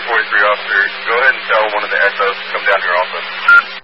43 officer. Go ahead and tell one of the SOs to come down here also.